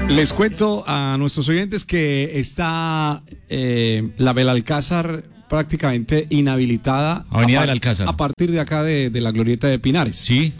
Les cuento a nuestros oyentes que está la Belalcázar prácticamente inhabilitada. Avenida Belalcázar. A partir de acá de la glorieta de Pinares. Sí.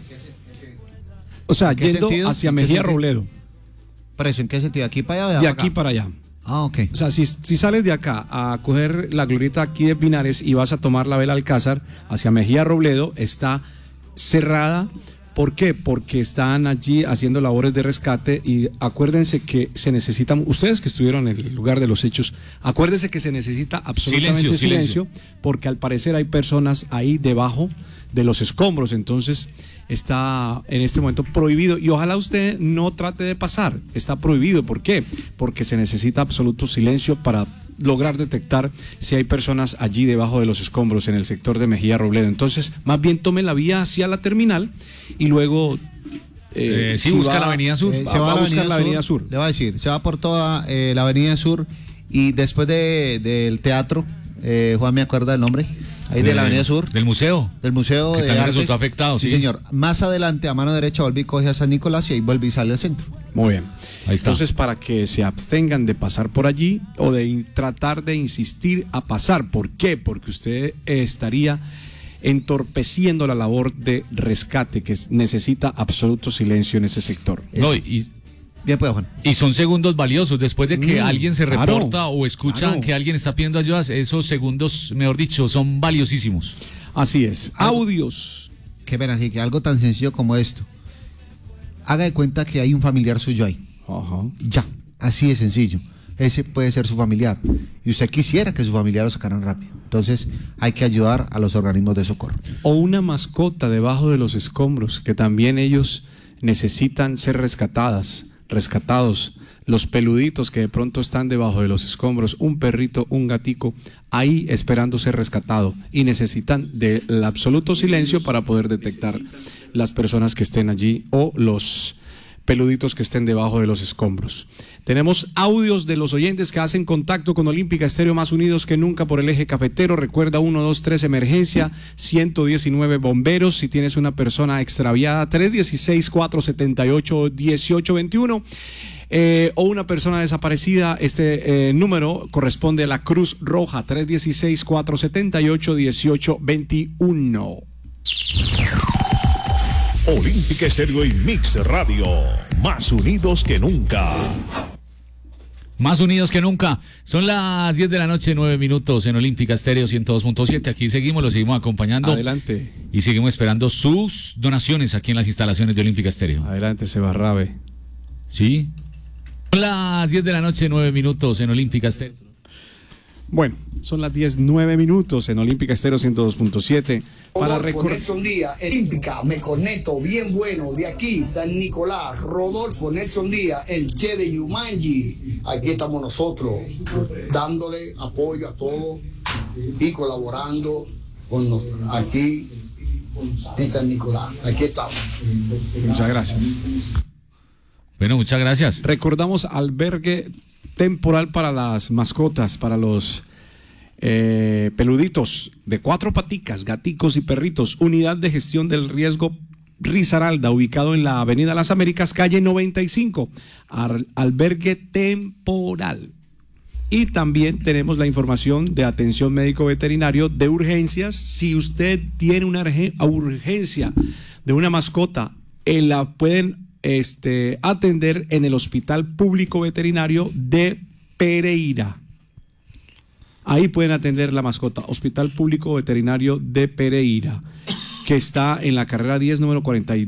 O sea, yendo sentido? hacia Mejía Robledo. ¿Pero eso en qué sentido? ¿Aquí para allá? De aquí para allá. Ah, ok. O sea, si sales de acá a coger la glorieta aquí de Pinares y vas a tomar la Belalcázar hacia Mejía Robledo, está cerrada. ¿Por qué? Porque están allí haciendo labores de rescate y acuérdense que se necesitan, ustedes que estuvieron en el lugar de los hechos, acuérdense que se necesita absolutamente silencio, porque al parecer hay personas ahí debajo de los escombros, entonces está en este momento prohibido y ojalá usted no trate de pasar, está prohibido. ¿Por qué? Porque se necesita absoluto silencio para lograr detectar si hay personas allí debajo de los escombros en el sector de Mejía Robledo. Entonces, más bien tome la vía hacia la terminal y luego si busca la Avenida Sur. Se va a buscar la Avenida Sur. Le voy a decir, se va por toda la Avenida Sur y después del teatro, Juan me acuerda el nombre, ahí de la Avenida Sur. Del museo. Del Museo que de también Arte. resultó afectado, sí, señor. Más adelante, a mano derecha, vuelve y coge a San Nicolás y ahí vuelve y sale al centro. Muy bien. Ahí está. Entonces, para que se abstengan de pasar por allí o de tratar de insistir a pasar. ¿Por qué? Porque usted estaría entorpeciendo la labor de rescate que necesita absoluto silencio en ese sector. No, Bien, pues, Juan. y son segundos valiosos. Después de que alguien se claro, reporta o escucha que alguien está pidiendo ayuda, esos segundos, mejor dicho, son valiosísimos. Así es. Audios. Qué pena, así que algo tan sencillo como esto. Haga de cuenta que hay un familiar suyo ahí. Ajá. Ya, así de sencillo. Ese puede ser su familiar. Y usted quisiera que su familiar lo sacaran rápido. Entonces, hay que ayudar a los organismos de socorro. O una mascota debajo de los escombros, que también ellos necesitan ser rescatados. Los peluditos que de pronto están debajo de los escombros, un perrito, un gatico, ahí esperando ser rescatado y necesitan del absoluto silencio para poder detectar las personas que estén allí o los peluditos que estén debajo de los escombros. Tenemos audios de los oyentes que hacen contacto con Olímpica Estéreo, más unidos que nunca por el eje cafetero. Recuerda 123 emergencia, 119 bomberos. Si tienes una persona extraviada, 316-478-1821. O una persona desaparecida, este número corresponde a la Cruz Roja, 316-478-1821. Olímpica Estéreo y Mix Radio, más unidos que nunca. Más unidos que nunca. Son las 10 de la noche, 9 minutos en Olímpica Estéreo 102.7. Aquí seguimos, lo seguimos acompañando. Adelante. Y seguimos esperando sus donaciones aquí en las instalaciones de Olímpica Estéreo. Adelante, Sebarrabe. Sí. Son las 10 de la noche, 9 minutos en Olímpica Estéreo. Bueno, son las 10:09 minutos en Olímpica Estéreo 102.7. Para Rodolfo Nelson Díaz, Olímpica, me conecto bien bueno de aquí, San Nicolás. Rodolfo Nelson Díaz, el Che de Yumanji. Aquí estamos nosotros, dándole apoyo a todos y colaborando con aquí en San Nicolás. Aquí estamos. Muchas gracias. Bueno, muchas gracias. Recordamos albergue temporal para las mascotas, para los peluditos de 4 paticas, gaticos y perritos. Unidad de gestión del riesgo Risaralda, ubicado en la Avenida Las Américas, calle 95. Albergue temporal. Y también tenemos la información de atención médico veterinario de urgencias. Si usted tiene una urgencia de una mascota, la pueden atender en el Hospital Público Veterinario de Pereira. Ahí pueden atender la mascota, Hospital Público Veterinario de Pereira, que está en la carrera 10, número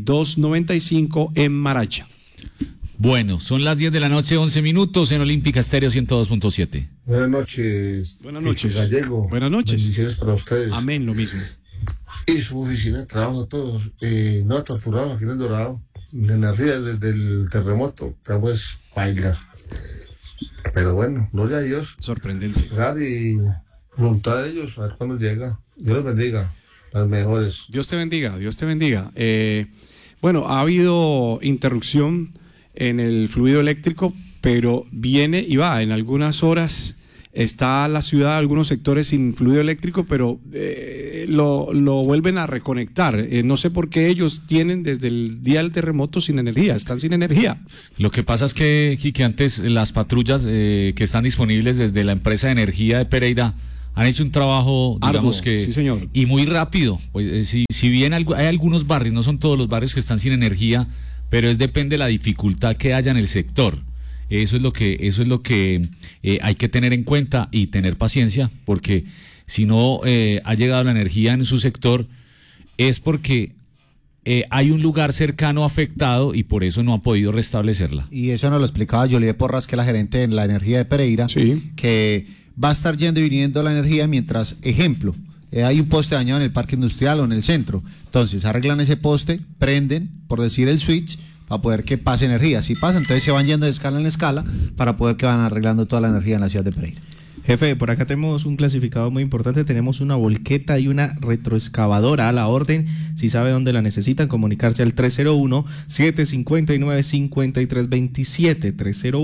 4295 en Maracha. Bueno, son las 10 de la noche, 11 minutos en Olímpica Estéreo 102.7. Buenas noches. Buenas noches. Gallego. Buenas noches. Bendiciones para ustedes. Amén, lo mismo. Y su oficina de trabajo a todos. No torturado aquí en El Dorado. En la ría del terremoto. Estamos bailar. Pero bueno, gloria a Dios. Sorprendente. Y voluntad de ellos, a ver cuándo llega. Dios los bendiga, las mejores. Dios te bendiga, Dios te bendiga. Bueno, ha habido interrupción en el fluido eléctrico, pero viene y va. En algunas horas está la ciudad, algunos sectores sin fluido eléctrico, pero lo vuelven a reconectar. No sé por qué ellos tienen desde el día del terremoto sin energía, están sin energía. Lo que pasa es que, Quique, antes las patrullas que están disponibles desde la empresa de energía de Pereira han hecho un trabajo, digamos arduo, que... sí, señor. Y muy rápido. Pues, si bien hay algunos barrios, no son todos los barrios que están sin energía, pero depende de la dificultad que haya en el sector. Eso es lo que hay que tener en cuenta y tener paciencia, porque si no ha llegado la energía en su sector, es porque hay un lugar cercano afectado y por eso no ha podido restablecerla. Y eso nos lo explicaba Jolie Porras, que es la gerente de la energía de Pereira, Sí. que va a estar yendo y viniendo la energía mientras, ejemplo, hay un poste dañado en el parque industrial o en el centro. Entonces arreglan ese poste, prenden, por decir el switch, para poder que pase energía. Si pasa, entonces se van yendo de escala en escala para poder que van arreglando toda la energía en la ciudad de Pereira. Jefe, por acá tenemos un clasificado muy importante, tenemos una volqueta y una retroexcavadora a la orden. Si sabe dónde la necesitan, comunicarse al 301-759-5327,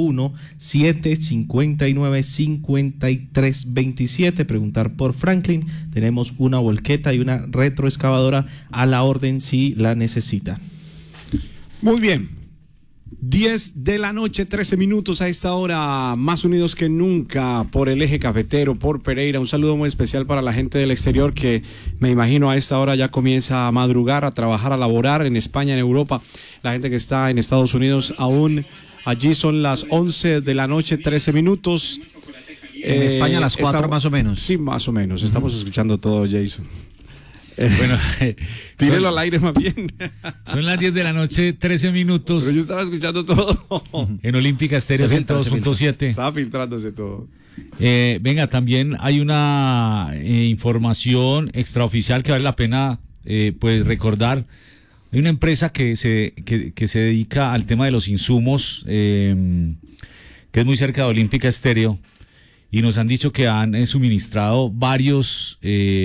301-759-5327, preguntar por Franklin. Tenemos una volqueta y una retroexcavadora a la orden si la necesitan. Muy bien. 10 de la noche, 13 minutos a esta hora, más unidos que nunca por el eje cafetero, por Pereira. Un saludo muy especial para la gente del exterior que me imagino a esta hora ya comienza a madrugar, a trabajar, a laborar en España, en Europa. La gente que está en Estados Unidos aún, allí son las 11 de la noche, 13 minutos. En España a las 4 más o menos. Sí, más o menos. Estamos escuchando todo, Jason. Bueno, Tírelo al aire más bien. Son las 10 de la noche, 13 minutos. Pero yo estaba escuchando todo. En Olímpica Estéreo 102.7. Estaba filtrándose todo. Venga, también hay una información extraoficial que vale la pena pues recordar. Hay una empresa que se dedica al tema de los insumos, que es muy cerca de Olímpica Estéreo, y nos han dicho que han suministrado varios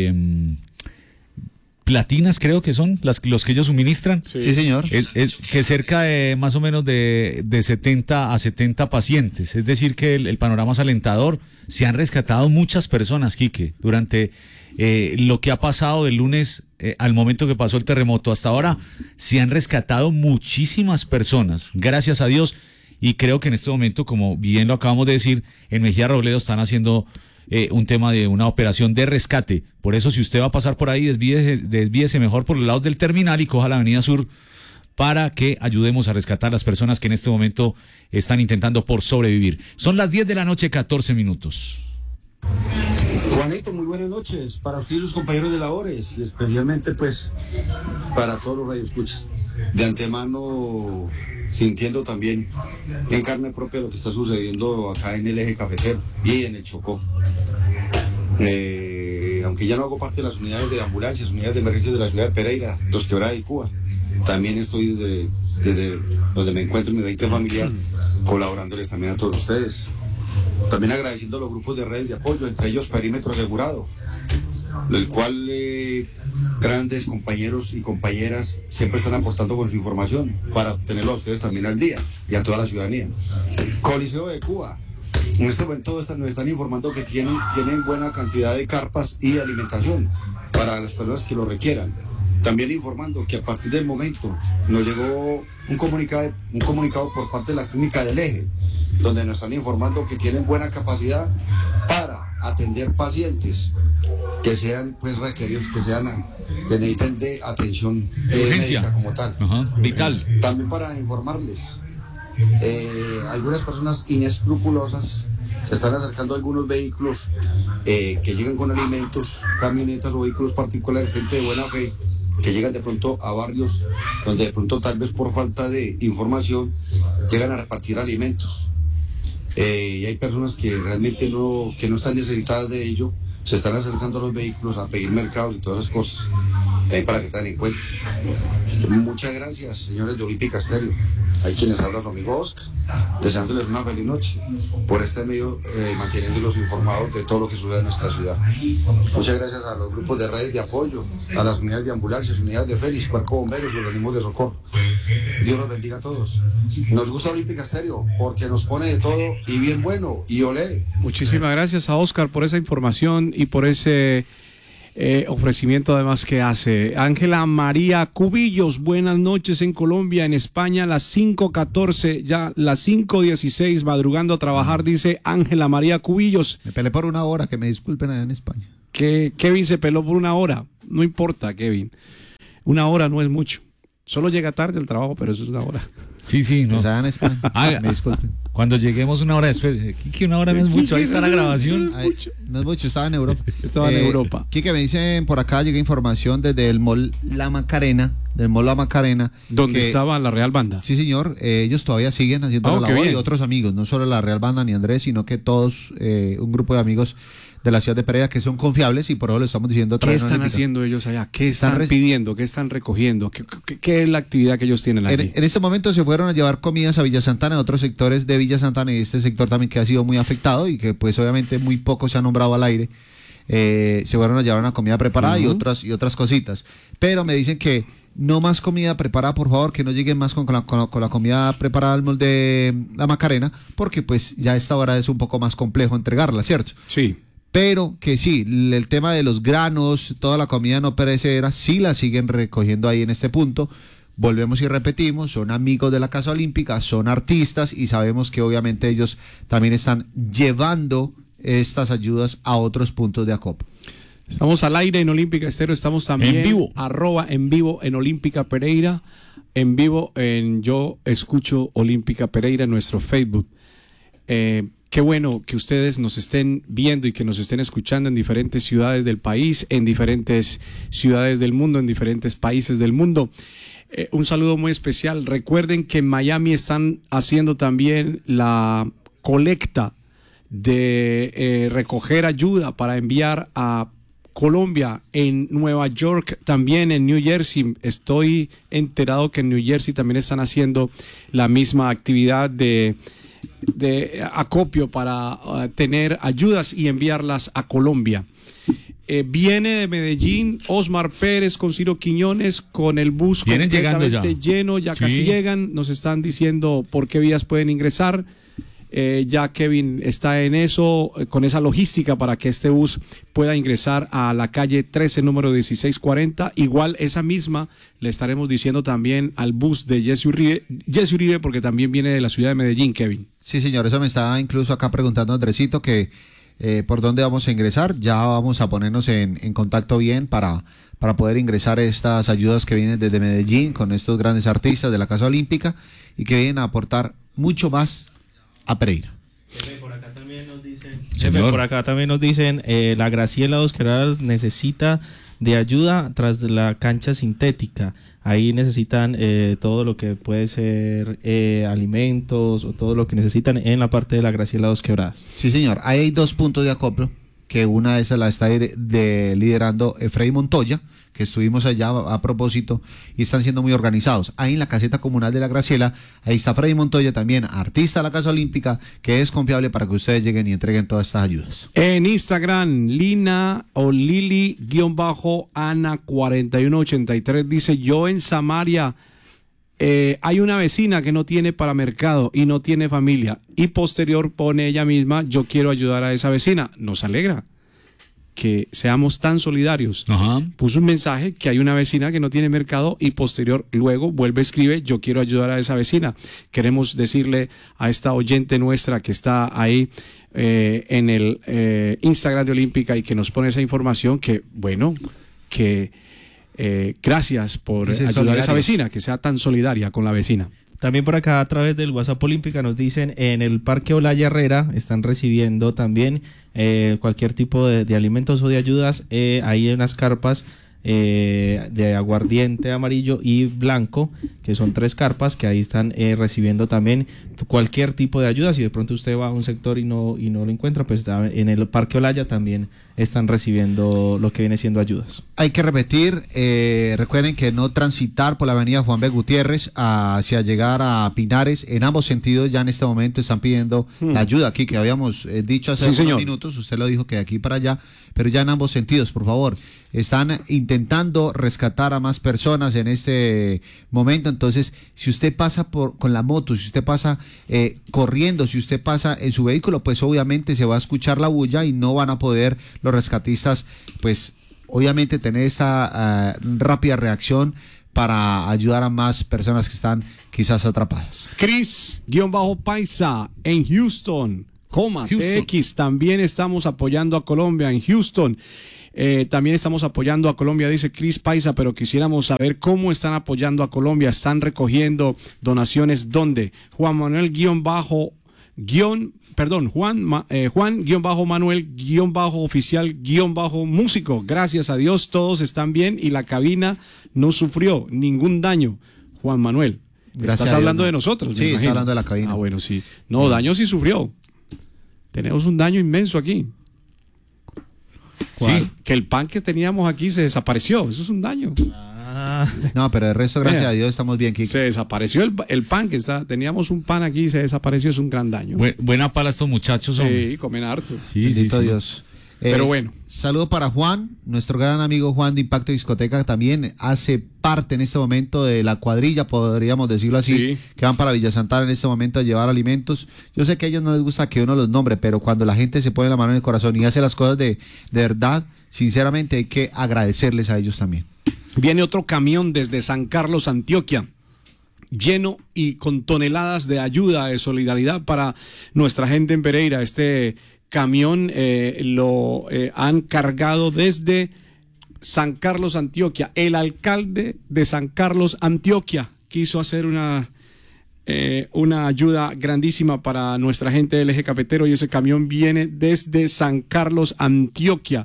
platinas, creo que son los que ellos suministran. Sí, señor. Que cerca de más o menos de 70 a 70 pacientes. Es decir, que el panorama es alentador. Se han rescatado muchas personas, Quique, durante lo que ha pasado del lunes al momento que pasó el terremoto. Hasta ahora se han rescatado muchísimas personas, gracias a Dios. Y creo que en este momento, como bien lo acabamos de decir, en Mejía Robledo están haciendo un tema de una operación de rescate. Por eso, si usted va a pasar por ahí, desvíese mejor por los lados del terminal y coja la Avenida Sur para que ayudemos a rescatar a las personas que en este momento están intentando por sobrevivir. Son las 10 de la noche, 14 minutos. Juanito, muy buenas noches para usted y sus compañeros de labores y especialmente pues para todos los radioescuchas. De antemano sintiendo también en carne propia lo que está sucediendo acá en el eje cafetero y en el Chocó. Aunque ya no hago parte de las unidades de ambulancias, unidades de emergencias de la ciudad de Pereira, Dos Quebradas y Cuba, también estoy desde donde me encuentro en mi 20 familiar colaborándoles también a todos ustedes. También agradeciendo a los grupos de redes de apoyo, entre ellos Perímetro Asegurado, el cual grandes compañeros y compañeras siempre están aportando con su información para tenerlo a ustedes también al día y a toda la ciudadanía. Coliseo de Cuba, en este momento nos están informando que tienen buena cantidad de carpas y alimentación para las personas que lo requieran. También informando que a partir del momento nos llegó un comunicado por parte de la clínica del Eje, donde nos están informando que tienen buena capacidad para atender pacientes que sean pues requeridos, que necesiten de atención médica como tal. Vital. También para informarles, algunas personas inescrupulosas se están acercando a algunos vehículos que llegan con alimentos, camionetas o vehículos particulares, gente de buena fe, que llegan de pronto a barrios donde de pronto tal vez por falta de información llegan a repartir alimentos. Y hay personas que realmente no están necesitadas de ello, se están acercando a los vehículos a pedir mercados y todas esas cosas. también para que tengan en cuenta. Muchas gracias, señores de Olímpica Estéreo. Hay quienes hablan, su amigo Oscar, deseándoles una feliz noche por este medio, manteniéndolos informados de todo lo que sucede en nuestra ciudad. Muchas gracias a los grupos de redes de apoyo, a las unidades de ambulancias, unidades de Félix, cuerpo de bomberos, organismos de socorro. Dios los bendiga a todos. Nos gusta Olímpica Estéreo porque nos pone de todo y bien bueno, y olé. Muchísimas gracias a Oscar por esa información y por ese ofrecimiento además que hace. Ángela María Cubillos, buenas noches en Colombia, en España, las 5:14, ya las 5:16, madrugando a trabajar, dice Ángela María Cubillos. Me peleé por una hora, que me disculpen allá en España. Que Kevin se peló por una hora, no importa, Kevin, una hora no es mucho. Solo llega tarde al trabajo, pero eso es una hora. Sí, sí, no. En España. Me disculpen. Cuando lleguemos una hora después, Quique, una hora no es mucho, ahí está la grabación. No es mucho, estaba en Europa. Estaba en Europa. Quique, me dicen por acá, llega información desde el Mall La Macarena, donde estaba la Real Banda. Sí, señor, ellos todavía siguen haciendo la labor, y otros amigos, no solo la Real Banda ni Andrés, sino que todos, un grupo de amigos de la ciudad de Pereira que son confiables, y por eso lo estamos diciendo. ¿Qué están haciendo ellos allá? ¿Qué están pidiendo? ¿Qué están recogiendo? ¿Qué es la actividad que ellos tienen allí? En este momento se fueron a llevar comidas a Villa Santana, a otros sectores de Villa Santana, y este sector también que ha sido muy afectado y que pues obviamente muy poco se ha nombrado al aire. Se fueron a llevar una comida preparada y otras cositas. Pero me dicen que no más comida preparada, por favor, que no lleguen más con la comida preparada al molde de La Macarena, porque pues ya a esta hora es un poco más complejo entregarla, ¿cierto? Sí. Pero que sí, el tema de los granos, toda la comida no perecedera, sí la siguen recogiendo ahí en este punto. Volvemos y repetimos, son amigos de la Casa Olímpica, son artistas y sabemos que obviamente ellos también están llevando estas ayudas a otros puntos de acopio. Estamos al aire en Olímpica Estéreo, estamos también en vivo, en vivo en Olímpica Pereira, en vivo en Yo Escucho Olímpica Pereira en nuestro Facebook. Qué bueno que ustedes nos estén viendo y que nos estén escuchando en diferentes ciudades del país, en diferentes ciudades del mundo, en diferentes países del mundo. Un saludo muy especial. Recuerden que en Miami están haciendo también la colecta de recoger ayuda para enviar a Colombia. En Nueva York, también en New Jersey, estoy enterado que en New Jersey también están haciendo la misma actividad de acopio para tener ayudas y enviarlas a Colombia. Viene de Medellín Osmar Pérez con Ciro Quiñones con el bus vienen completamente lleno, ya sí. Casi llegan, nos están diciendo por qué vías pueden ingresar. Ya Kevin está en eso, con esa logística para que este bus pueda ingresar a la calle 13, número 1640. Igual esa misma le estaremos diciendo también al bus de Jesse Uribe, porque también viene de la ciudad de Medellín, Kevin. Sí, señor, eso me está incluso acá preguntando Andresito, que por dónde vamos a ingresar. Ya vamos a ponernos en contacto bien para poder ingresar estas ayudas que vienen desde Medellín con estos grandes artistas de la Casa Olímpica y que vienen a aportar mucho más a Pereira. Por acá también nos dicen la Graciela Dos Quebradas necesita de ayuda tras la cancha sintética. Ahí necesitan todo lo que puede ser alimentos o todo lo que necesitan en la parte de la Graciela Dos Quebradas. Sí, señor. Ahí hay 2 puntos de acopio, que una de esas la está liderando Efraín Montoya, que estuvimos allá a propósito, y están siendo muy organizados. Ahí en la caseta comunal de la Graciela, ahí está Freddy Montoya también, artista de la Casa Olímpica, que es confiable para que ustedes lleguen y entreguen todas estas ayudas. En Instagram, Lina o Lili-Ana4183 dice: yo en Samaria hay una vecina que no tiene para mercado y no tiene familia, y posterior pone ella misma: yo quiero ayudar a esa vecina. Nos alegra que seamos tan solidarios. Puso un mensaje que hay una vecina que no tiene mercado y posterior luego vuelve a escribir: yo quiero ayudar a esa vecina. Queremos decirle a esta oyente nuestra que está ahí en el Instagram de Olímpica y que nos pone esa información, que bueno, que gracias por ayudar a esa vecina, que sea tan solidaria con la vecina. También por acá a través del WhatsApp Olímpica nos dicen: en el Parque Olaya Herrera están recibiendo también cualquier tipo de alimentos o de ayudas. Ahí hay unas carpas de aguardiente amarillo y blanco, que son 3 carpas que ahí están recibiendo también cualquier tipo de ayuda. Si de pronto usted va a un sector y no lo encuentra, pues en el Parque Olaya también están recibiendo lo que viene siendo ayudas. Hay que repetir, recuerden que no transitar por la avenida Juan B. Gutiérrez hacia llegar a Pinares, en ambos sentidos ya en este momento están pidiendo la ayuda aquí, que habíamos dicho hace unos minutos, usted lo dijo que de aquí para allá, pero ya en ambos sentidos, por favor. Están intentando rescatar a más personas en este momento, entonces si usted pasa con la moto, si usted pasa corriendo, si usted pasa en su vehículo, pues obviamente se va a escuchar la bulla y no van a poder los rescatistas, pues obviamente tener esta rápida reacción para ayudar a más personas que están quizás atrapadas. Chris-Paisa en Houston, TX, también estamos apoyando a Colombia en Houston. También estamos apoyando a Colombia, dice Chris Paisa, pero quisiéramos saber cómo están apoyando a Colombia. Están recogiendo donaciones, ¿dónde? Juan Manuel Juan-Manuel-Oficial-Músico. Gracias a Dios todos están bien y la cabina no sufrió ningún daño. Juan Manuel, estás hablando de nosotros. Sí, está hablando de la cabina. Ah, bueno, sí. No, daño sí sufrió. Tenemos un daño inmenso aquí. Sí, que el pan que teníamos aquí se desapareció. Eso es un daño. No, pero el resto, gracias a Dios, estamos bien, Kike. Se desapareció el pan teníamos un pan aquí y se desapareció, es un gran daño. Buena para estos muchachos, hombre. Sí, comen harto. Sí, bendito sí. Dios. Pero bueno. Saludo para Juan, nuestro gran amigo Juan de Impacto Discoteca, también hace parte en este momento de la cuadrilla, podríamos decirlo así, que van para Villa Santana en este momento a llevar alimentos. Yo sé que a ellos no les gusta que uno los nombre, pero cuando la gente se pone la mano en el corazón y hace las cosas de verdad, sinceramente hay que agradecerles a ellos también. Viene otro camión desde San Carlos, Antioquia, lleno y con toneladas de ayuda, de solidaridad para nuestra gente en Pereira. Este camión lo han cargado desde San Carlos, Antioquia. El alcalde de San Carlos, Antioquia, quiso hacer una ayuda grandísima para nuestra gente del eje cafetero y ese camión viene desde San Carlos, Antioquia.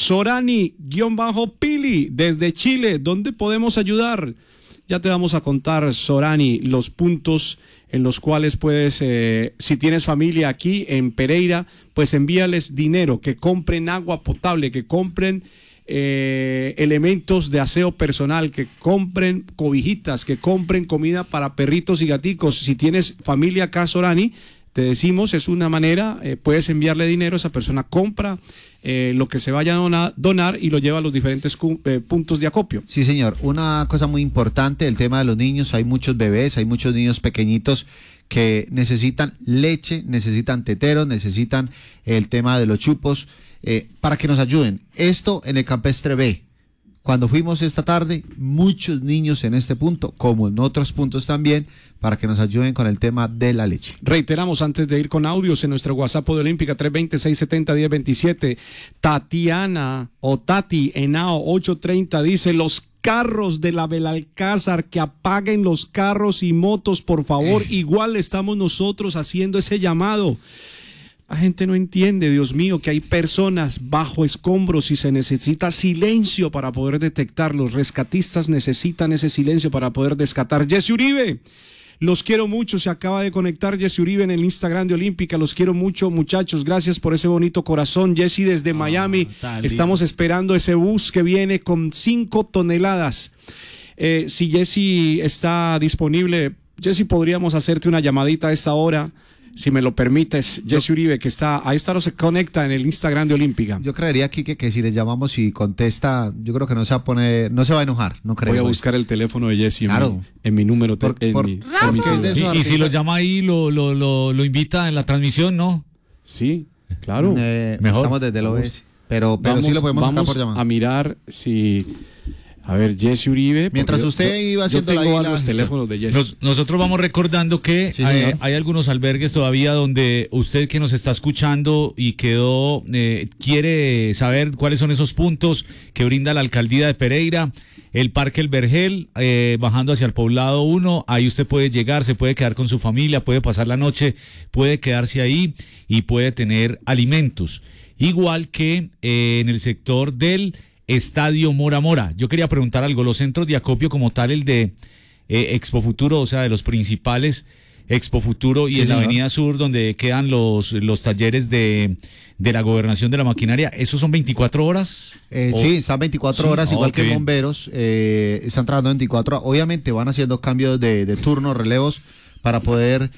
Sorani-Pili desde Chile, ¿dónde podemos ayudar? Ya te vamos a contar, Sorani, los puntos en los cuales puedes, si tienes familia aquí en Pereira, pues envíales dinero, que compren agua potable, que compren elementos de aseo personal, que compren cobijitas, que compren comida para perritos y gaticos. Si tienes familia acá, Sorani, te decimos, es una manera, puedes enviarle dinero, esa persona compra lo que se vaya a donar y lo lleva a los diferentes puntos de acopio. Sí, señor. Una cosa muy importante, el tema de los niños. Hay muchos bebés, hay muchos niños pequeñitos que necesitan leche, necesitan teteros, necesitan el tema de los chupos, para que nos ayuden. Esto en el Campestre B. Cuando fuimos esta tarde, muchos niños en este punto, como en otros puntos también, para que nos ayuden con el tema de la leche. Reiteramos antes de ir con audios en nuestro WhatsApp de Olímpica 320-670-1027. Tatiana o Tati Henao 830 dice: los carros de la Belalcázar, que apaguen los carros y motos, por favor. Igual estamos nosotros haciendo ese llamado. La gente no entiende, Dios mío, que hay personas bajo escombros y se necesita silencio para poder detectar. Los rescatistas necesitan ese silencio para poder rescatar. Jesse Uribe, los quiero mucho. Se acaba de conectar Jesse Uribe en el Instagram de Olímpica. Los quiero mucho, muchachos. Gracias por ese bonito corazón. Jesse desde Miami. Estamos esperando ese bus que viene con 5 toneladas. Si Jesse está disponible, Jesse, podríamos hacerte una llamadita a esta hora. Si me lo permites, Jesse Uribe, que está, ahí está, se conecta en el Instagram de Olímpica. Yo creería, Kike, que si le llamamos y contesta, yo creo que no se va a poner, no se va a enojar, no creo. Voy a buscar el teléfono de Jesse en mi número. Y si lo llama ahí, lo invita en la transmisión, ¿no? Sí, claro. Mejor. Estamos desde el OBS, pero sí lo podemos sacar por llamada. Vamos a mirar si... A ver, Jesse Uribe. Mientras usted iba haciendo los teléfonos de Jesse. Nosotros vamos recordando que hay algunos albergues todavía donde usted que nos está escuchando y quiere saber cuáles son esos puntos que brinda la alcaldía de Pereira. El Parque El Vergel, bajando hacia el Poblado 1, ahí usted puede llegar, se puede quedar con su familia, puede pasar la noche, puede quedarse ahí y puede tener alimentos. Igual que en el sector del Estadio Mora Mora. Yo quería preguntar algo, los centros de acopio como tal, el de Expo Futuro, o sea, de los principales, Expo Futuro y Sí, en la señor. Avenida Sur, donde quedan los talleres de la gobernación de la maquinaria, ¿esos son 24 horas? Sí, están 24 Sí, horas, igual qué que bien. bomberos, están trabajando 24 horas. Obviamente van haciendo cambios de turnos, relevos, para poder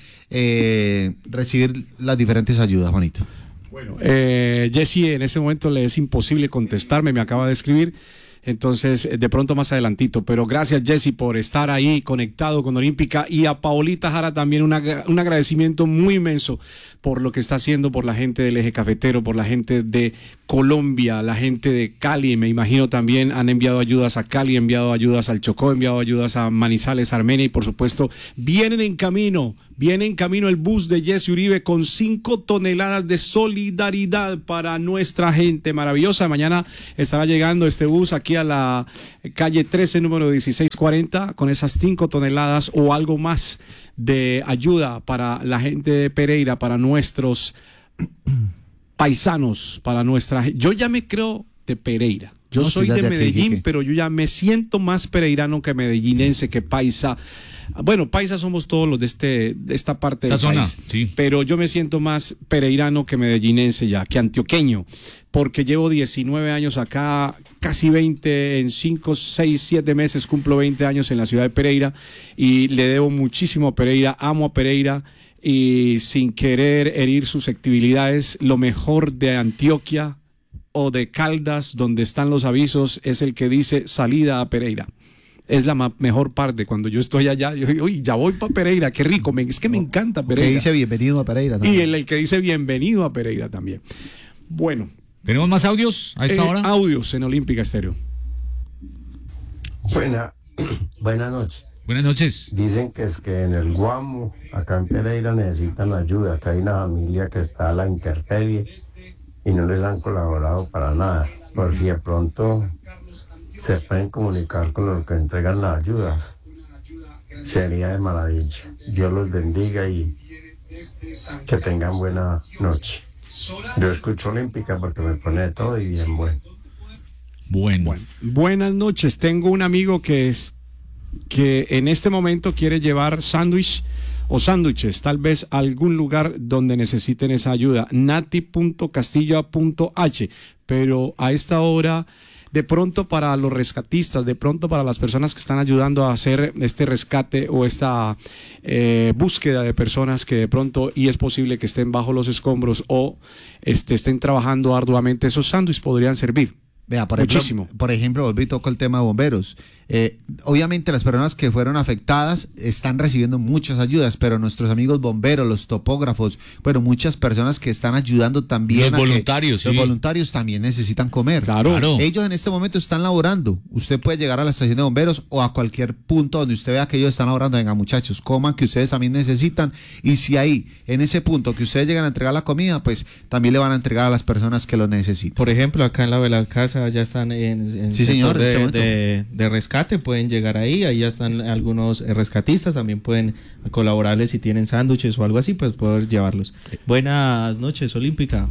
recibir las diferentes ayudas, Juanito. Bueno, Jesse, en este momento le es imposible contestarme, me acaba de escribir. Entonces, de pronto más adelantito. Pero gracias, Jesse, por estar ahí conectado con Olímpica. Y a Paolita Jara también un agradecimiento muy inmenso por lo que está haciendo por la gente del Eje Cafetero, por la gente de Colombia, la gente de Cali. Me imagino también han enviado ayudas a Cali, enviado ayudas al Chocó, enviado ayudas a Manizales, Armenia. Y por supuesto, viene en camino el bus de Jesse Uribe con 5 toneladas de solidaridad para nuestra gente maravillosa. Mañana estará llegando este bus aquí a la calle 13, número 1640, con esas 5 toneladas o algo más de ayuda para la gente de Pereira, para nuestros paisanos, para nuestra gente. Yo ya me creo de Pereira. Yo No, soy sí, ya de de aquí, Medellín, Quique. pero yo ya me siento más pereirano que medellinense, que paisa. Bueno, paisa somos todos los de esta parte del Esa zona, país, sí. pero yo me siento más pereirano que medellinense ya, que antioqueño, porque llevo 19 años acá, casi 20, en 5, 6, 7 meses cumplo 20 años en la ciudad de Pereira y le debo muchísimo a Pereira, amo a Pereira y sin querer herir susceptibilidades, lo mejor de Antioquia o de Caldas, donde están los avisos, es el que dice salida a Pereira. Es la mejor parte. Cuando yo estoy allá, yo digo, uy, ya voy para Pereira, qué rico, es que me encanta Que Pereira. dice bienvenido a Pereira Y también. el que dice bienvenido a Pereira también. Bueno, ¿Tenemos más audios a esta hora? audios en Olímpica Estéreo. Buenas noches. Buenas noches. Dicen que es que en el Guamo, acá en Pereira, necesitan ayuda, que hay una familia que está a la intemperie y no les han colaborado para nada. Por si de pronto se pueden comunicar con los que entregan las ayudas, sería de maravilla. Dios los bendiga y que tengan buena noche. Yo escucho Olímpica porque me pone todo y bien bueno. Bueno. Buenas noches. Tengo un amigo que en este momento quiere llevar sándwich o sándwiches, tal vez a algún lugar donde necesiten esa ayuda. nati.castillo.h. Pero a esta hora, de pronto para los rescatistas, de pronto para las personas que están ayudando a hacer este rescate o esta búsqueda de personas que de pronto, y es posible que estén bajo los escombros o estén trabajando arduamente, esos sándwiches podrían servir. Vea, muchísimo. Por ejemplo, volví y toco el tema de bomberos. Obviamente las personas que fueron afectadas están recibiendo muchas ayudas, pero nuestros amigos bomberos, los topógrafos, bueno, muchas personas que están ayudando también. Los voluntarios, sí. Los voluntarios también necesitan comer. Claro. Ellos en este momento están laborando. Usted puede llegar a la estación de bomberos o a cualquier punto donde usted vea que ellos están laborando. Venga, muchachos, coman, que ustedes también necesitan. Y si ahí, en ese punto que ustedes llegan a entregar la comida, pues también le van a entregar a las personas que lo necesitan. Por ejemplo, acá en la Belalcázar ya están en Sí, señor, en sector este de rescate, pueden llegar ahí ya están algunos rescatistas, también pueden colaborarles si tienen sándwiches o algo así, pues poder llevarlos. Buenas noches, Olímpica.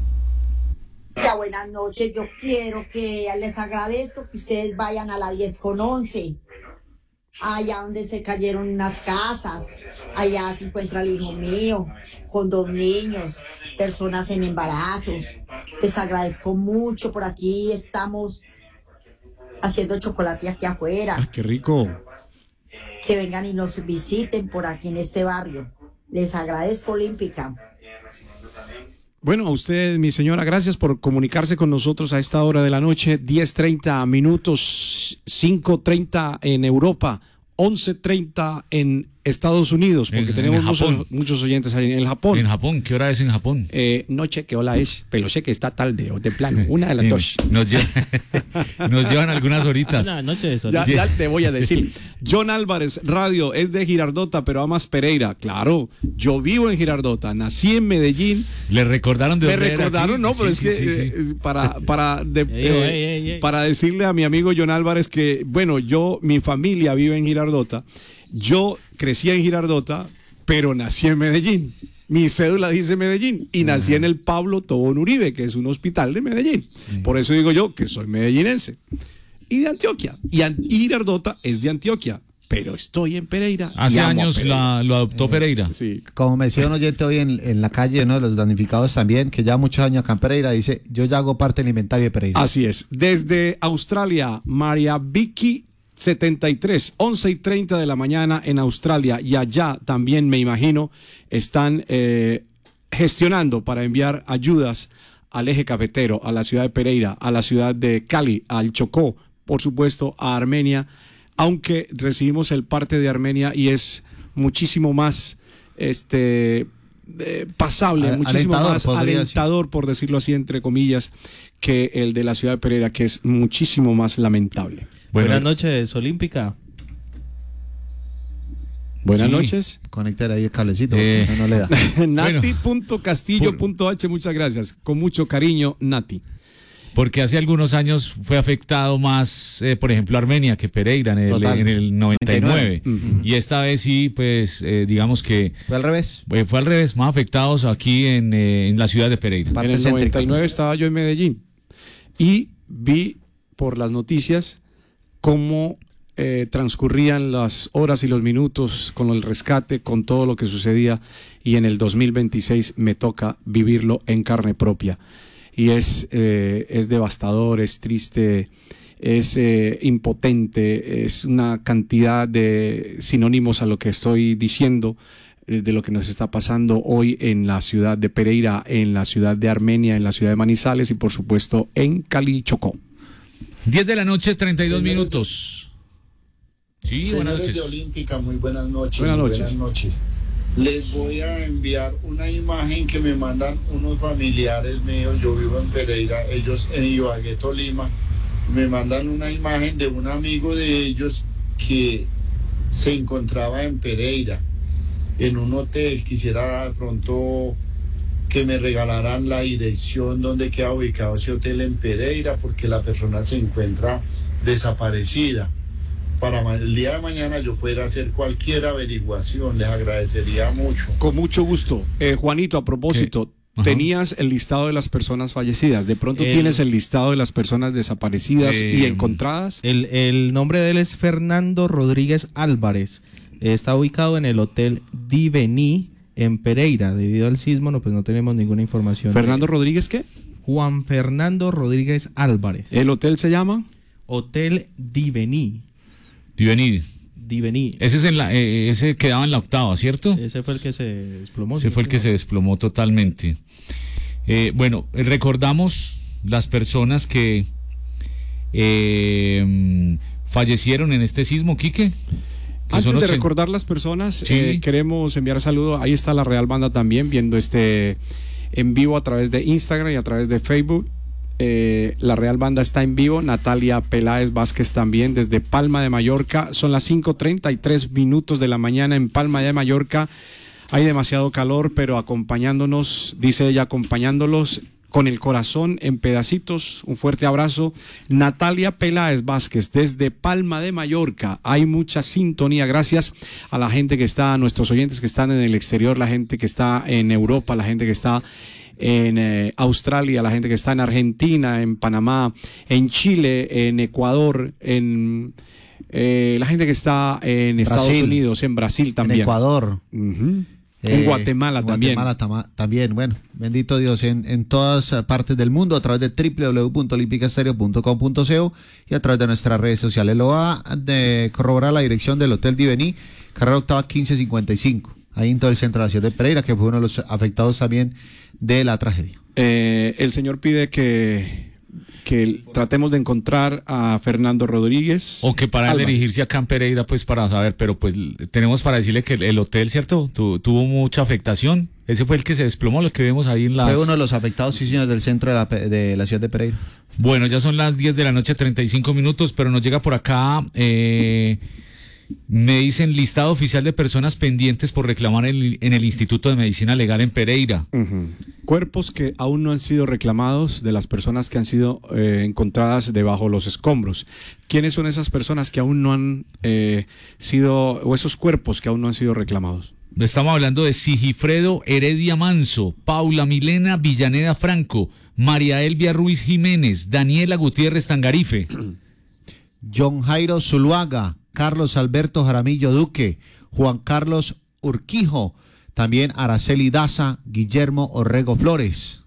Ya, buenas noches, yo quiero que les agradezco que ustedes vayan a la 10 con 11, allá donde se cayeron unas casas, allá se encuentra el hijo mío con 2 niños, personas en embarazos. Les agradezco mucho, por aquí estamos haciendo chocolate aquí afuera. ¡Qué rico! Que vengan y nos visiten por aquí en este barrio. Les agradezco, Olímpica. Bueno, a usted, mi señora, gracias por comunicarse con nosotros a esta hora de la noche, 10:30 minutos, 5:30 en Europa, 11:30 en Estados Unidos, porque En tenemos Japón. muchos oyentes ahí en el Japón. ¿En Japón? ¿Qué hora es en Japón? No sé qué hora es, pero sé que está tarde o de plano, una de las dos. Nos llevan algunas horitas. Buenas noches, Ya te voy a decir. John Álvarez, radio, es de Girardota, pero amas Pereira. Claro, yo vivo en Girardota, nací en Medellín. ¿Le recordaron de Me dónde era? recordaron, Sí, no, pero sí, es que sí, sí. para decirle a mi amigo John Álvarez que, bueno, mi familia vive en Girardota. Yo crecí en Girardota, pero nací en Medellín. Mi cédula dice Medellín y nací en el Pablo Tobón Uribe, que es un hospital de Medellín. Por eso digo yo que soy medellinense. Y de Antioquia. Y Girardota es de Antioquia. Pero estoy en Pereira. Hace años lo adoptó Pereira. Sí. Como me decía un oyente hoy en la calle, uno de los damnificados también, que ya muchos años acá en Pereira, dice, yo ya hago parte del inventario de Pereira. Así es. Desde Australia, María Vicky 73, 11:30 de la mañana en Australia. Y allá también, me imagino, están gestionando para enviar ayudas al eje cafetero, a la ciudad de Pereira, a la ciudad de Cali, al Chocó, por supuesto, a Armenia. Aunque recibimos el parte de Armenia y es muchísimo más pasable, muchísimo más alentador, por decirlo así, entre comillas, que el de la ciudad de Pereira, que es muchísimo más lamentable. Buenas noches, Olímpica. Buenas noches. Conectar ahí el cablecito, no le da. Nati.castillo.h, muchas gracias. Con mucho cariño, Nati. Porque hace algunos años fue afectado más, por ejemplo, Armenia que Pereira en el 99. Y esta vez sí, pues, digamos que... ¿Fue al revés? Fue al revés, más afectados aquí en la ciudad de Pereira. En el 99 estaba yo en Medellín y vi por las noticias cómo transcurrían las horas y los minutos con el rescate, con todo lo que sucedía, y en el 2026 me toca vivirlo en carne propia. Y es devastador, es triste, es impotente, es una cantidad de sinónimos a lo que estoy diciendo, de lo que nos está pasando hoy en la ciudad de Pereira, en la ciudad de Armenia, en la ciudad de Manizales y por supuesto en Cali, Chocó. 10 de la noche, 32 minutos. Sí, buenas noches. De Olímpica, muy buenas noches. Buenas noches. Buenas noches. Les voy a enviar una imagen que me mandan unos familiares míos. Yo vivo en Pereira, ellos en Ibagué, Tolima. Me mandan una imagen de un amigo de ellos que se encontraba en Pereira, en un hotel. Quisiera de pronto que me regalaran la dirección donde queda ubicado ese hotel en Pereira, porque la persona se encuentra desaparecida. Para el día de mañana yo pueda hacer cualquier averiguación, les agradecería mucho. Con mucho gusto. Juanito, a propósito, tenías el listado de las personas fallecidas, de pronto tienes el listado de las personas desaparecidas y encontradas. El nombre de él es Fernando Rodríguez Álvarez, está ubicado en el Hotel Divení en Pereira. Debido al sismo pues no tenemos ninguna información. ¿Fernando Rodríguez qué? Juan Fernando Rodríguez Álvarez. ¿El hotel se llama? Hotel Divení. Divení. Ese es ese quedaba en la octava, ¿cierto? Ese fue el que se desplomó. Ese fue el que se desplomó totalmente. Bueno, recordamos las personas que fallecieron en este sismo, Quique. Antes de recordar las personas, queremos enviar saludos. Ahí está la Real Banda también, viendo en vivo a través de Instagram y a través de Facebook. La Real Banda está en vivo. Natalia Peláez Vázquez también desde Palma de Mallorca. Son las 5:33 minutos de la mañana en Palma de Mallorca. Hay demasiado calor, pero acompañándonos, dice ella, acompañándolos con el corazón en pedacitos. Un fuerte abrazo. Natalia Peláez Vázquez desde Palma de Mallorca. Hay mucha sintonía. Gracias a la gente que está, a nuestros oyentes que están en el exterior, la gente que está en Europa, la gente que está en Australia, la gente que está en Argentina, en Panamá, en Chile, en Ecuador, en la gente que está en Estados Unidos, en Brasil también. En Ecuador. En Guatemala también. También, bueno, bendito Dios, en todas partes del mundo, a través de www.olimpicastereo.com.co y a través de nuestras redes sociales. Lo va a corroborar la dirección del Hotel Divení, carrera octava 1555. Ahí en todo el centro de la ciudad de Pereira, que fue uno de los afectados también de la tragedia. El señor pide que tratemos de encontrar a Fernando Rodríguez. O que para él dirigirse acá en Pereira, pues para saber, pero pues tenemos para decirle que el hotel, ¿cierto? Tuvo mucha afectación. Ese fue el que se desplomó, los que vemos ahí en las... Fue uno de los afectados, sí señor, del centro de la ciudad de Pereira. Bueno, ya son las 10 de la noche, 35 minutos, pero nos llega por acá... me dicen listado oficial de personas pendientes por reclamar en el Instituto de Medicina Legal en Pereira. Cuerpos que aún no han sido reclamados de las personas que han sido encontradas debajo los escombros. ¿Quiénes son esas personas que aún no han sido, o esos cuerpos que aún no han sido reclamados? Estamos hablando de Sigifredo Heredia Manso, Paula Milena Villaneda Franco, María Elvia Ruiz Jiménez, Daniela Gutiérrez Tangarife. John Jairo Zuluaga, Carlos Alberto Jaramillo Duque, Juan Carlos Urquijo, también Araceli Daza, Guillermo Orrego Flores.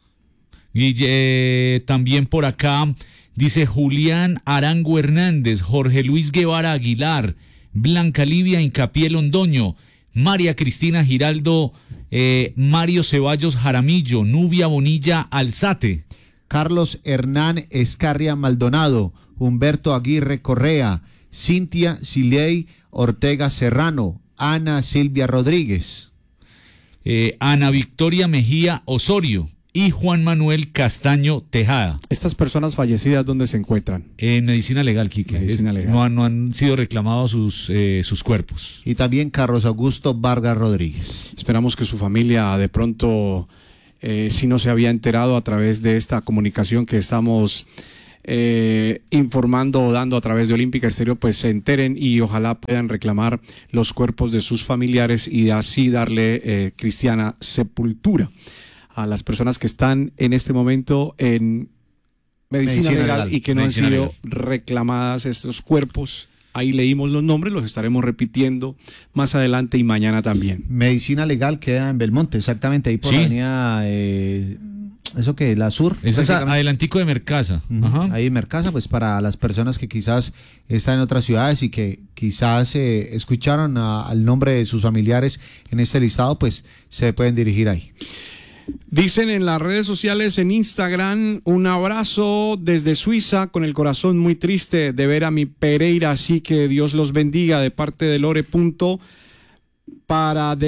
También por acá dice Julián Arango Hernández, Jorge Luis Guevara Aguilar, Blanca Livia Incapié Londoño, María Cristina Giraldo, Mario Ceballos Jaramillo, Nubia Bonilla Alzate. Carlos Hernán Escarria Maldonado, Humberto Aguirre Correa, Cintia Siley Ortega Serrano, Ana Silvia Rodríguez. Ana Victoria Mejía Osorio y Juan Manuel Castaño Tejada. ¿Estas personas fallecidas dónde se encuentran? En medicina legal, Quique. Medicina legal. No han sido reclamados sus cuerpos. Y también Carlos Augusto Vargas Rodríguez. Esperamos que su familia de pronto, si no se había enterado a través de esta comunicación que estamos informando o dando a través de Olímpica Estéreo, pues se enteren y ojalá puedan reclamar los cuerpos de sus familiares y así darle cristiana sepultura a las personas que están en este momento en medicina legal y que no han sido reclamadas estos cuerpos. Ahí leímos los nombres, los estaremos repitiendo más adelante y mañana también. Medicina legal queda en Belmonte, exactamente, ahí por la avenida, ¿eso qué? La Sur. Esa es adelantico de Mercasa. Ajá. Ahí en Mercasa, pues para las personas que quizás están en otras ciudades y que quizás escucharon al nombre de sus familiares en este listado, pues se pueden dirigir ahí. Dicen en las redes sociales, en Instagram, un abrazo desde Suiza, con el corazón muy triste de ver a mi Pereira, así que Dios los bendiga, de parte de Lore. Parada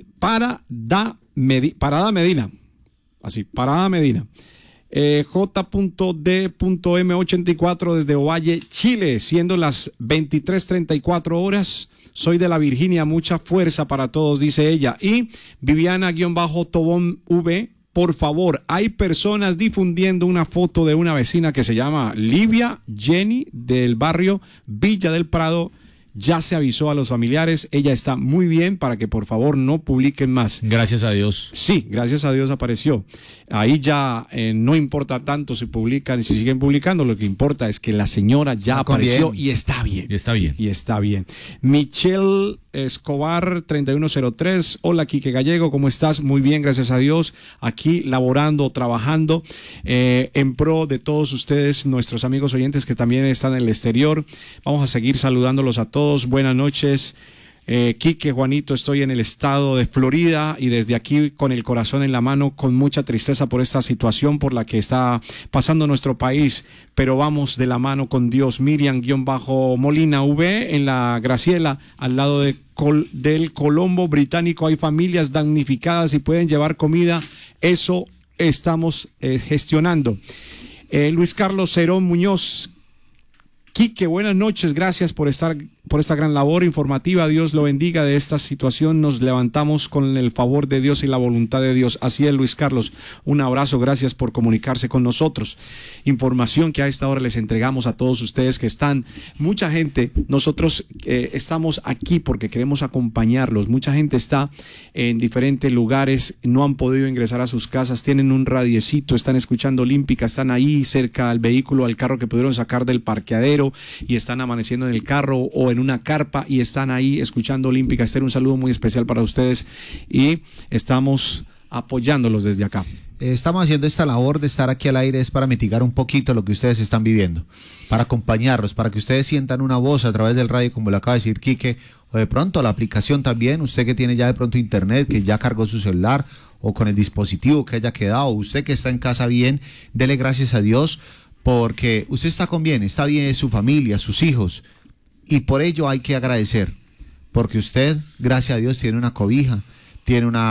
Medina. Así, Parada Medina. J.D.M84 desde Ovalle, Chile, siendo las 23:34 horas. Soy de la Virginia, mucha fuerza para todos, dice ella. Y Viviana-Tobón V, por favor, hay personas difundiendo una foto de una vecina que se llama Livia Jenny del barrio Villa del Prado. Ya se avisó a los familiares, ella está muy bien, para que por favor no publiquen más. Gracias a Dios. Sí, gracias a Dios apareció. Ahí ya no importa tanto si publican, si siguen publicando, lo que importa es que la señora ya apareció y está bien. Y está bien. Y está bien. Michelle Escobar 3103, hola Quique Gallego, ¿cómo estás? Muy bien, gracias a Dios, aquí laborando, trabajando en pro de todos ustedes, nuestros amigos oyentes que también están en el exterior. Vamos a seguir saludándolos a todos, buenas noches. Quique, Juanito, estoy en el estado de Florida y desde aquí con el corazón en la mano, con mucha tristeza por esta situación por la que está pasando nuestro país, pero vamos de la mano con Dios. Miriam-Molina V en la Graciela, al lado del Colombo Británico, hay familias damnificadas y pueden llevar comida, eso estamos gestionando. Luis Carlos Cerón Muñoz, Quique, buenas noches, gracias por esta gran labor informativa, Dios lo bendiga. De esta situación nos levantamos con el favor de Dios y la voluntad de Dios. Así es, Luis Carlos, un abrazo, gracias por comunicarse con nosotros. Información que a esta hora les entregamos a todos ustedes que están, mucha gente, nosotros estamos aquí porque queremos acompañarlos, mucha gente está en diferentes lugares, no han podido ingresar a sus casas, tienen un radiecito, están escuchando Olímpica, están ahí cerca al vehículo, al carro que pudieron sacar del parqueadero y están amaneciendo en el carro o en una carpa y están ahí escuchando Olímpica Estéreo. Un saludo muy especial para ustedes y estamos apoyándolos desde acá. Estamos haciendo esta labor de estar aquí al aire es para mitigar un poquito lo que ustedes están viviendo, para acompañarlos, para que ustedes sientan una voz a través del radio, como lo acaba de decir Quique, o de pronto la aplicación también, usted que tiene ya de pronto internet, que ya cargó su celular, o con el dispositivo que haya quedado, usted que está en casa bien, dele gracias a Dios, porque usted está con bien, está bien su familia, sus hijos, y por ello hay que agradecer, porque usted, gracias a Dios, tiene una cobija, tiene un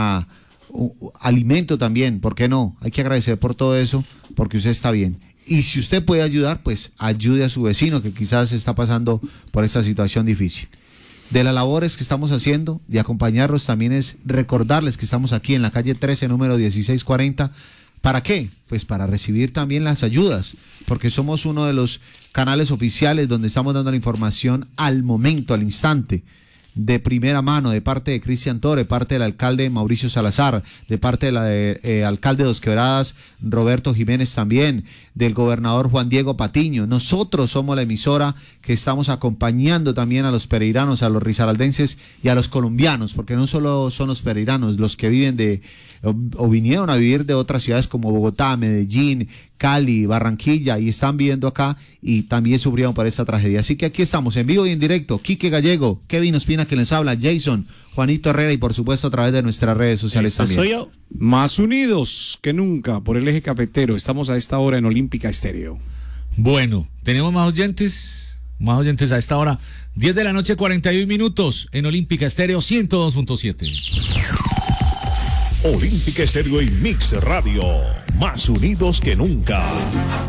alimento también, ¿por qué no? Hay que agradecer por todo eso, porque usted está bien. Y si usted puede ayudar, pues ayude a su vecino que quizás está pasando por esta situación difícil. De las labores que estamos haciendo, de acompañarlos, también es recordarles que estamos aquí en la calle 13, número 1640, ¿para qué? Pues para recibir también las ayudas, porque somos uno de los canales oficiales donde estamos dando la información al momento, al instante. de primera mano, de parte de Cristian Toro, de parte del alcalde Mauricio Salazar, de parte del alcalde de Dos Quebradas, Roberto Jiménez también, del gobernador Juan Diego Patiño. Nosotros somos la emisora que estamos acompañando también a los pereiranos, a los risaraldenses y a los colombianos, porque no solo son los pereiranos los que viven o vinieron a vivir de otras ciudades como Bogotá, Medellín, Cali, Barranquilla, y están viviendo acá y también sufrieron por esta tragedia. Así que aquí estamos en vivo y en directo. Quique Gallego, Kevin Ospina que les habla, Jason, Juanito Herrera y por supuesto a través de nuestras redes sociales también. Soy yo. Más unidos que nunca por el eje cafetero. Estamos a esta hora en Olímpica Estéreo. Bueno, tenemos más oyentes a esta hora. 10 de la noche, 41 minutos en Olímpica Estéreo 102.7. Olímpica Estéreo y Mix Radio, más unidos que nunca.